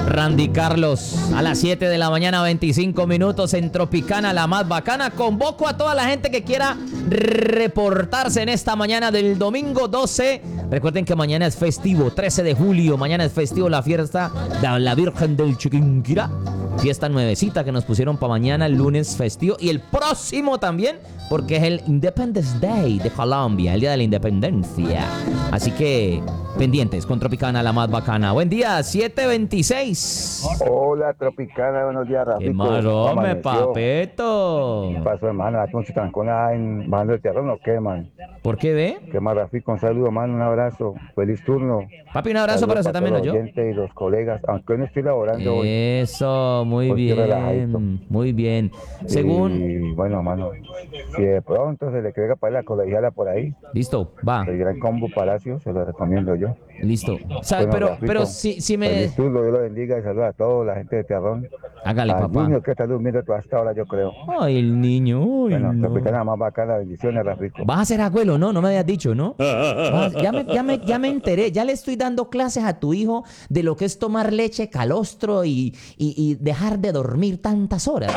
Randy Carlos, a las 7 de la mañana, 25 minutos en Tropicana, la más bacana. Convoco a toda la gente que quiera reportarse en esta mañana del domingo 12. Recuerden que mañana es festivo, 13 de julio. Mañana es festivo la fiesta de la Virgen del Chiquinquirá. Fiesta nuevecita que nos pusieron para mañana, el lunes festivo. Y el próximo también, porque es el Independence Day de Colombia, el día de la independencia. Así que pendientes con Tropicana, la más bacana. Buen día, 7:26. Hola, Tropicana, buenos días, Rafico. ¿Qué más, hombre, papeto? ¿Qué pasó, hermano? ¿Hace mucho trancona en Bajando el Terrón o qué, man? ¿Por qué ve? ¿Qué más, Rafico? Un saludo, man, un abrazo. Feliz turno. Papi, un abrazo para usted también, ¿no? Yo. Y los colegas, aunque hoy no estoy laborando hoy. Eso, muy Hoy estoy relajadito. bien, muy bien. Según... Y bueno, mano, si de pronto se le queda para la colegiala por ahí, Listo, va, el Gran Combo Palacio, se lo recomiendo yo. listo. O sea, Bueno, pero Rafito, si me... Feliz turno, Dios lo bendiga y saluda a toda la gente de Terrón. Hágale, Al papá. niño que está durmiendo toda esta hora, yo creo. Ay, el niño, uy, Bueno, no. Tropicana, más bacana, bendiciones, Rafico. Vas a ser abuelo, ¿no? No me habías dicho, ¿no? Ya me enteré. Ya le estoy dando clases a tu hijo de lo que es tomar leche, calostro y dejar de dormir tantas horas.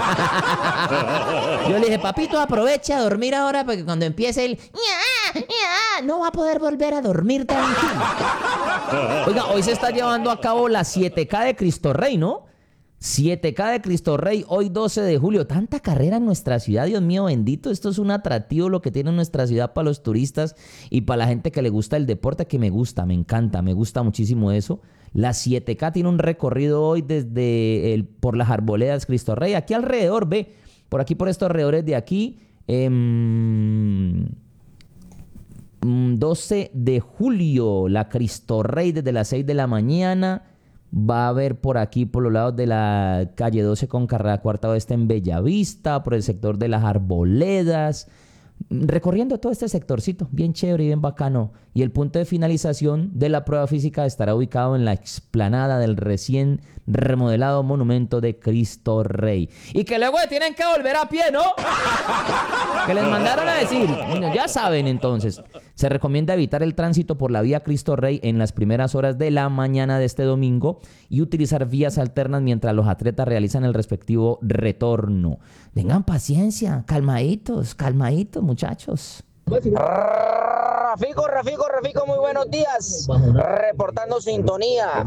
Yo le dije, papito, aprovecha a dormir ahora porque cuando empiece el... no va a poder volver a dormir tranquilo. Oiga, hoy se está llevando a cabo la 7K de Cristo Rey, ¿no? 7K de Cristo Rey, hoy 12 de julio. Tanta carrera en nuestra ciudad, Dios mío bendito. Esto es un atractivo lo que tiene nuestra ciudad para los turistas y para la gente que le gusta el deporte, que me gusta, me encanta, me gusta muchísimo eso. La 7K tiene un recorrido hoy desde por las arboledas Cristo Rey. Aquí alrededor, ve, por aquí, por estos alrededores de aquí, 12 de julio, la Cristo Rey desde las 6 de la mañana. Va a haber por aquí, por los lados de la calle 12 con carrera cuarta oeste en Bellavista, por el sector de las arboledas, recorriendo todo este sectorcito, bien chévere y bien bacano. Y el punto de finalización de la prueba física estará ubicado en la explanada del recién remodelado monumento de Cristo Rey. Y que luego tienen que volver a pie, ¿no? Que les mandaron a decir. Bueno, ya saben, entonces. Se recomienda evitar el tránsito por la vía Cristo Rey en las primeras horas de la mañana de este domingo y utilizar vías alternas mientras los atletas realizan el respectivo retorno. Tengan paciencia, calmaditos, muchachos. Rafico, muy buenos días. Reportando sintonía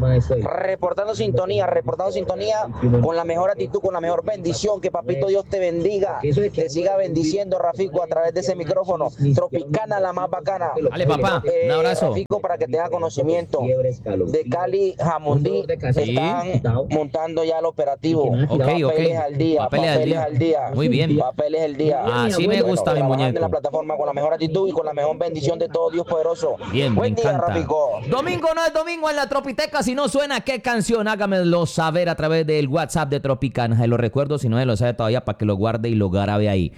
con la mejor actitud, con la mejor bendición. Que papito Dios te bendiga, te siga bendiciendo, Rafico, a través de ese micrófono. Tropicana, la más bacana. Dale, papá, un abrazo. Rafico, para que tenga conocimiento, de Cali Jamundí están montando ya el operativo. Papeles al día, papeles al día. Muy bien. Papeles al día. Así me gusta, mi trabajando muñeco. en la plataforma con la mejor actitud y con la mejor bendición de todo Dios poderoso. Bien, Buen me día, encanta. Rafico. Domingo no es domingo en la Tropiteca. Si no suena, ¿qué canción? Hágamelo saber a través del WhatsApp de Tropicana. Se lo recuerdo, si no se lo sabe todavía, para que lo guarde y lo grabe ahí.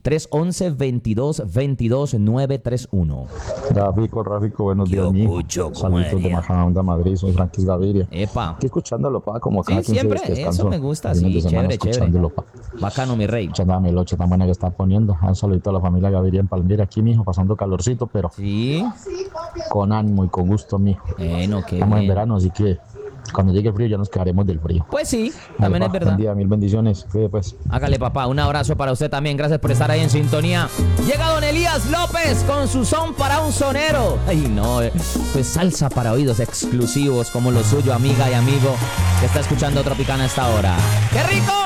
311-22-22-931. Rafico, buenos días, mijo. Saludos de Majadahonda, Madrid, soy Franquis Gaviria. Epa. Aquí escuchándolo, pa, como cada Sí, 15 siempre. días que descanso. Eso me gusta, Fines sí. de semana Chévere. escuchándolo, pa. Bacano, mi rey. Escuchando a Meloche tan buena que está poniendo. Un saludito a la familia Gaviria en Palmira, aquí, mijo, pasando calorcito, pero Sí. con ánimo y con gusto, mijo. Bueno, qué Estamos en bien. verano, así que cuando llegue el frío ya nos quedaremos del frío. Pues sí, Dale, también pa, es verdad. Buen día, mil bendiciones. Cuide, pues. Hágale, papá, un abrazo para usted también. Gracias por estar ahí en sintonía. Llega don Elías López con su son para un sonero. Ay, no, pues salsa para oídos exclusivos como lo suyo, amiga y amigo que está escuchando Tropicana a esta hora. ¡Qué rico!